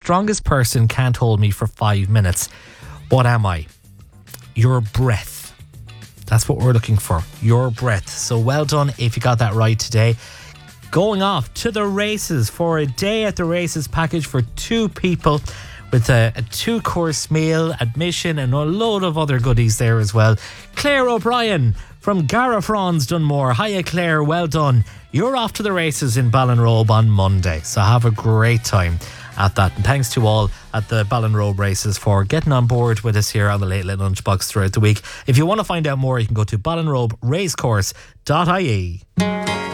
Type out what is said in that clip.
strongest person can't hold me for 5 minutes. What am I? Your breath. That's what we're looking for. Your breath. So well done if you got that right today. Going off to the races for a day at the races package for 2 people with a 2-course meal, admission and a load of other goodies there as well. Claire O'Brien from Garafrons Dunmore. Hiya Claire, well done. You're off to the races in Ballinrobe on Monday. So have a great time at that. And thanks to all at the Ballinrobe races for getting on board with us here on the Late Late Lunchbox throughout the week. If you want to find out more, you can go to ballinroberacecourse.ie.